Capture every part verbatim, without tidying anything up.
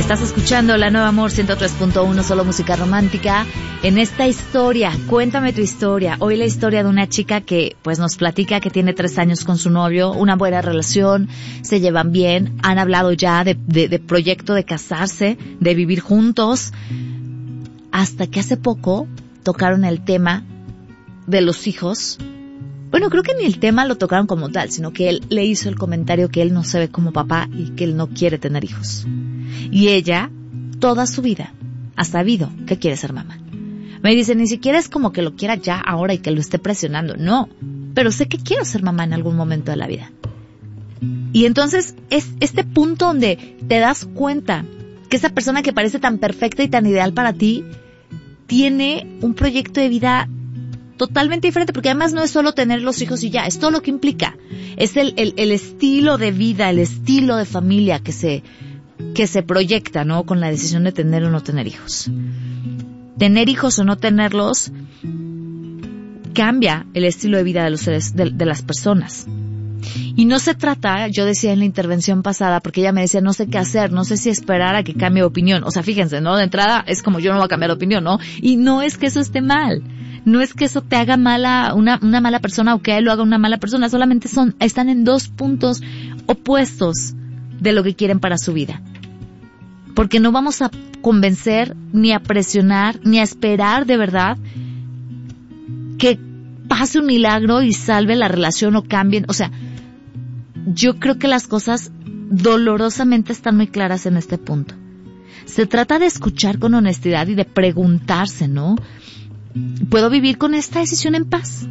Estás escuchando La Nueva Amor ciento tres punto uno, solo música romántica. En esta historia, cuéntame tu historia. Hoy la historia de una chica que pues nos platica que tiene tres años con su novio, una buena relación, se llevan bien, han hablado ya de, de, de proyecto de casarse, de vivir juntos, hasta que hace poco tocaron el tema de los hijos. Bueno, creo que ni el tema lo tocaron como tal, sino que él le hizo el comentario que él no se ve como papá y que él no quiere tener hijos. Y ella, toda su vida, ha sabido que quiere ser mamá. Me dice, ni siquiera es como que lo quiera ya, ahora y que lo esté presionando. No, pero sé que quiero ser mamá en algún momento de la vida. Y entonces es este punto donde te das cuenta que esa persona que parece tan perfecta y tan ideal para ti tiene un proyecto de vida totalmente diferente, porque además no es solo tener los hijos y ya, es todo lo que implica. Es el, el, el estilo de vida, el estilo de familia que se, que se proyecta, ¿no? Con la decisión de tener o no tener hijos. Tener hijos o no tenerlos cambia el estilo de vida de los seres, de, de las personas. Y no se trata, yo decía en la intervención pasada, porque ella me decía, no sé qué hacer, no sé si esperar a que cambie de opinión. O sea, fíjense, ¿no? De entrada es como yo no voy a cambiar de opinión, ¿no? Y no es que eso esté mal. No es que eso te haga mala, una, una mala persona o que él lo haga una mala persona. Solamente son, están en dos puntos opuestos de lo que quieren para su vida. Porque no vamos a convencer, ni a presionar, ni a esperar de verdad que pase un milagro y salve la relación o cambien. O sea, yo creo que las cosas dolorosamente están muy claras en este punto. Se trata de escuchar con honestidad y de preguntarse, ¿no? ¿Puedo vivir con esta decisión en paz?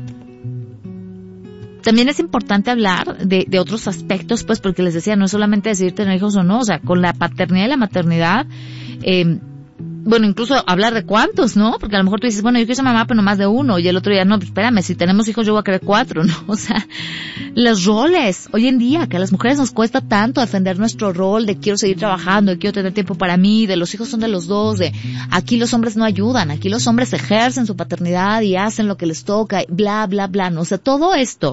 También es importante hablar de, de otros aspectos, pues, porque les decía, no es solamente decidir tener hijos o no, o sea, con la paternidad y la maternidad, eh, bueno, incluso hablar de cuántos, ¿no? Porque a lo mejor tú dices, bueno, yo quiero ser mamá, pero no más de uno, y el otro día, no, pues, espérame, si tenemos hijos yo voy a querer cuatro, ¿no? O sea, los roles, hoy en día, que a las mujeres nos cuesta tanto defender nuestro rol de quiero seguir trabajando, de quiero tener tiempo para mí, de los hijos son de los dos, de aquí los hombres no ayudan, aquí los hombres ejercen su paternidad y hacen lo que les toca, bla, bla, bla, ¿no? O sea, todo esto,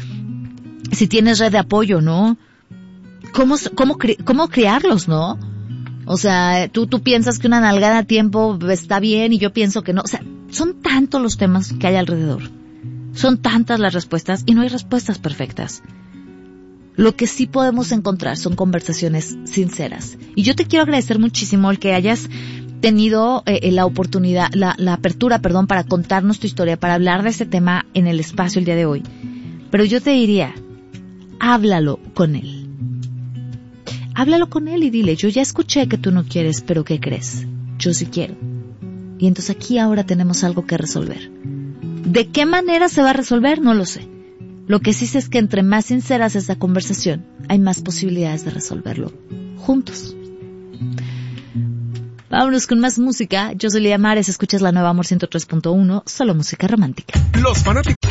si tienes red de apoyo, ¿no? ¿Cómo, cómo, cri- cómo criarlos, no? O sea, tú, tú piensas que una nalgada a tiempo está bien y yo pienso que no. O sea, son tantos los temas que hay alrededor. Son tantas las respuestas y no hay respuestas perfectas. Lo que sí podemos encontrar son conversaciones sinceras. Y yo te quiero agradecer muchísimo el que hayas tenido eh, la oportunidad, la, la apertura, perdón, para contarnos tu historia, para hablar de este tema en el espacio el día de hoy. Pero yo te diría, háblalo con él. Háblalo con él y dile, yo ya escuché que tú no quieres, pero ¿qué crees? Yo sí quiero. Y entonces aquí ahora tenemos algo que resolver. ¿De qué manera se va a resolver? No lo sé. Lo que sí sé es que entre más sincera es esta conversación, hay más posibilidades de resolverlo juntos. Vámonos con más música. Yo soy Lidia Mares, escuchas La Nueva Amor ciento tres punto uno, solo música romántica. Los fanáticos.